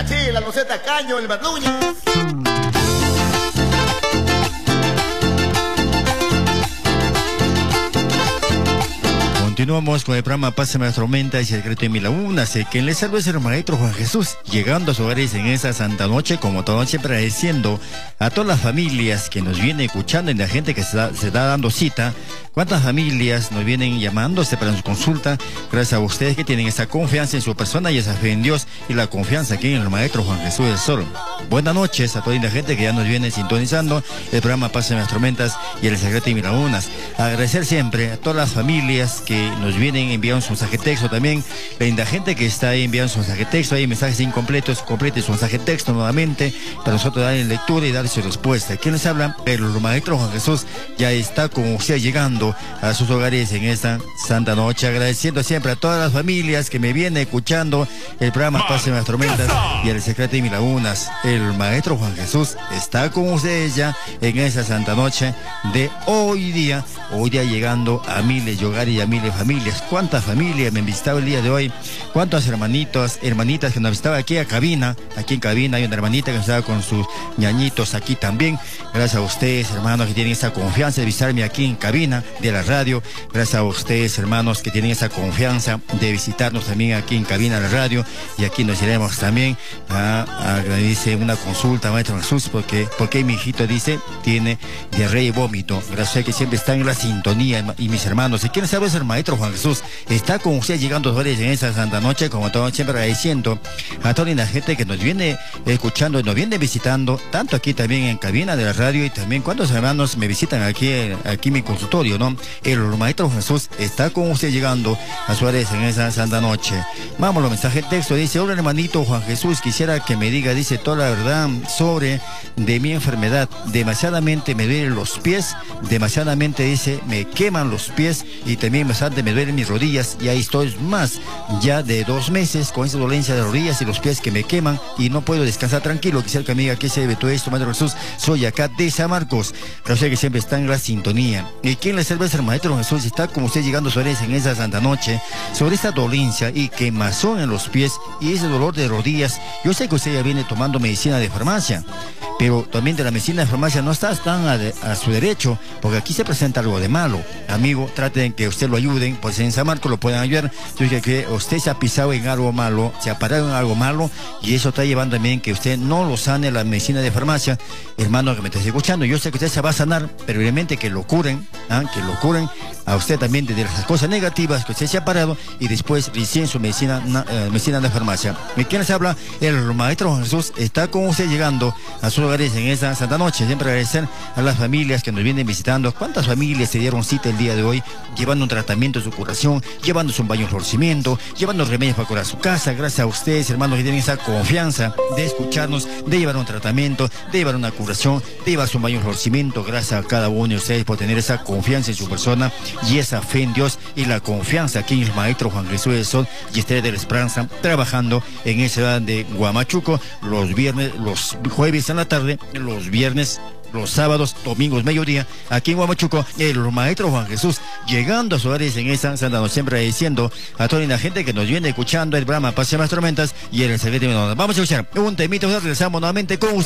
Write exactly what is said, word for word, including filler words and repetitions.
la chila, no sé tacaño, el Barduña. Continuamos con el programa Pásame las tormentas y el secreto de mi laguna. Sé que les salve es el maestro Juan Jesús, llegando a sus hogares en esa santa noche, como toda noche, agradeciendo a todas las familias que nos vienen escuchando y la gente que se da, se da dando cita. Cuántas familias nos vienen llamándose para su consulta, gracias a ustedes que tienen esa confianza en su persona y esa fe en Dios y la confianza aquí en el maestro Juan Jesús del Sol. Buenas noches a toda la gente que ya nos viene sintonizando el programa Pásame las tormentas y el secreto de mi lagunas. Agradecer siempre a todas las familias que nos vienen enviando su mensaje texto también, la linda gente que está ahí enviando su mensaje texto, hay mensajes incompletos, complete su mensaje texto nuevamente, para nosotros darle lectura y darle su respuesta. ¿Quién les habla? El maestro Juan Jesús ya está con usted llegando a sus hogares en esta santa noche, agradeciendo siempre a todas las familias que me vienen escuchando el programa Pásame las tormentas y el secreto de mis lagunas. El maestro Juan Jesús está con ustedes ya en esta santa noche de hoy día, hoy día llegando a miles de hogares y a miles de familias. ¿Cuántas familias me han visitado el día de hoy? ¿Cuántos hermanitos, hermanitas que nos visitaban aquí a cabina? Aquí en cabina hay una hermanita que estaba con sus ñañitos aquí también. Gracias a ustedes, hermanos, que tienen esa confianza de visitarme aquí en cabina de la radio. Gracias a ustedes, hermanos, que tienen esa confianza de visitarnos también aquí en cabina de la radio. Y aquí nos iremos también a, a dice una consulta, maestro Jesús, porque, porque mi hijito dice, tiene diarrea y vómito. Gracias a que siempre están en la sintonía y mis hermanos. ¿Y quién sabe es el maestro Juan Jesús? Está con usted llegando a ustedes en esta santa noche, como todo siempre agradeciendo a toda la gente que nos viene escuchando y nos viene visitando, tanto aquí también en cabina de la radio y también cuántos hermanos me visitan aquí, aquí en mi consultorio, ¿no? El maestro Jesús está con usted llegando a sus hogares en esa santa noche. Vamos, los mensajes de texto, dice: hola hermanito Juan Jesús, quisiera que me diga, dice, toda la verdad sobre de mi enfermedad. Demasiadamente me duelen los pies, demasiadamente, dice, me queman los pies y también bastante me duelen mis rodillas, y ahí estoy más ya de dos meses con esa dolencia de rodillas y los pies que me queman y no puedo descansar tranquilo. Quisiera que me diga qué se debe todo esto, maestro Jesús. Soy acá de San Marcos, pero sé que siempre está en la sintonía. ¿Y quién le sirve? El maestro Jesús está como usted llegando sobre eso en esa santa noche, sobre esta dolencia y quemazón en los pies y ese dolor de rodillas. Yo sé que usted ya viene tomando medicina de farmacia, pero también de la medicina de farmacia no está tan a, de, a su derecho, porque aquí se presenta algo de malo. Amigo, traten que usted lo ayuden, pues en San Marcos lo pueden ayudar. Yo sé que usted se ha pisado en algo malo, se ha parado en algo malo, y eso está llevando también que usted no lo sane la medicina de farmacia. Hermano que me está escuchando, yo sé que usted se va a sanar, pero realmente que lo curen, ¿eh? que lo curen a usted también de las cosas negativas que usted se ha parado, y después recién su medicina, uh, medicina de farmacia. ¿Y quién les habla? El maestro Jesús está con usted llegando a sus hogares en esta santa noche. Siempre agradecer a las familias que nos vienen visitando. ¿Cuántas familias se dieron cita el día de hoy, llevando un tratamiento de su curación, llevándose un baño de florcimiento, llevando remedios para curar su casa? Gracias a ustedes, hermanos, que tienen esa confianza de escucharnos, de llevar un tratamiento, de llevar una curación, de llevarse un baño de florcimiento. Gracias a cada uno de ustedes por tener esa confianza en su persona y esa fe en Dios y la confianza aquí en el maestro Juan Jesús del Sol y Estrella de la Esperanza, trabajando en esa ciudad de Huamachuco los viernes, los jueves en la tarde, los viernes, los sábados, domingos, mediodía, aquí en Huamachuco, el maestro Juan Jesús, llegando a sus hogares en esta santa noche, siempre diciendo a toda la gente que nos viene escuchando el programa Pase Más Tormentas y el secreto de mi. Vamos a escuchar un temito, regresamos nuevamente con